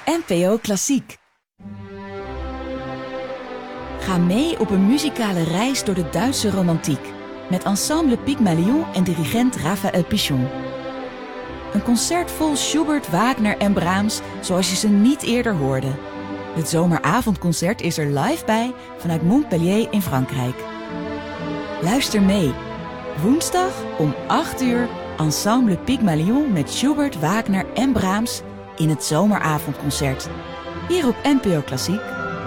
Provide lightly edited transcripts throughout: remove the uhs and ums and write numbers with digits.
NPO Klassiek. Ga mee op een muzikale reis door de Duitse romantiek. Met ensemble Pygmalion en dirigent Raphaël Pichon. Een concert vol Schubert, Wagner en Brahms zoals je ze niet eerder hoorde. Het zomeravondconcert is er live bij vanuit Montpellier in Frankrijk. Luister mee. Woensdag om 8 uur ensemble Pygmalion met Schubert, Wagner en Brahms in het zomeravondconcert. Hier op NPO Klassiek.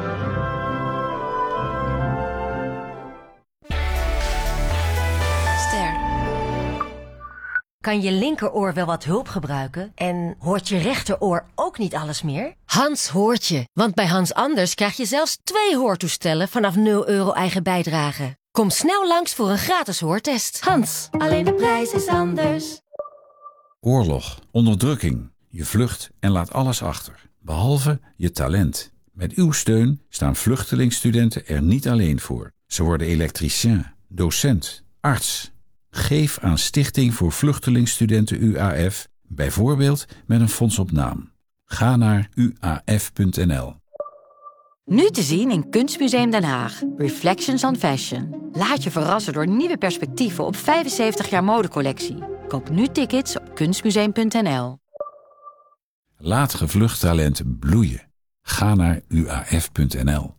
Kan je linkeroor wel wat hulp gebruiken? En hoort je rechteroor ook niet alles meer? Hans hoort je, want bij Hans Anders krijg je zelfs 2 hoortoestellen vanaf €0 eigen bijdrage. Kom snel langs voor een gratis hoortest. Hans, alleen de prijs is anders. Oorlog, onderdrukking. Je vlucht en laat alles achter, behalve je talent. Met uw steun staan vluchtelingenstudenten er niet alleen voor. Ze worden elektricien, docent, arts. Geef aan Stichting voor Vluchtelingenstudenten UAF, bijvoorbeeld met een fonds op naam. Ga naar uaf.nl. Nu te zien in Kunstmuseum Den Haag. Reflections on Fashion. Laat je verrassen door nieuwe perspectieven op 75 jaar modecollectie. Koop nu tickets op kunstmuseum.nl. Laat gevlucht talent bloeien. Ga naar uaf.nl.